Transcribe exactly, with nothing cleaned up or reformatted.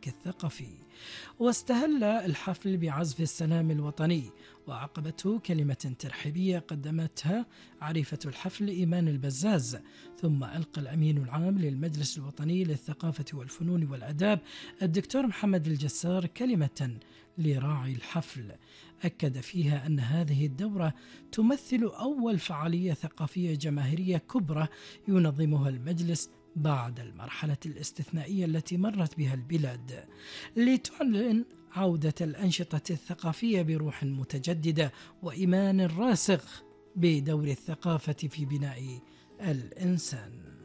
المشارك الثقافي. واستهل الحفل بعزف السلام الوطني، وعقبته كلمة ترحيبية قدمتها عريفة الحفل إيمان البزاز. ثم ألقى الأمين العام للمجلس الوطني للثقافة والفنون والأداب الدكتور محمد الجسار كلمة لراعي الحفل، أكد فيها أن هذه الدورة تمثل أول فعالية ثقافية جماهيرية كبرى ينظمها المجلس بعد المرحلة الاستثنائية التي مرت بها البلاد، لتعلن عودة الأنشطة الثقافية بروح متجددة وإيمان راسخ بدور الثقافة في بناء الإنسان.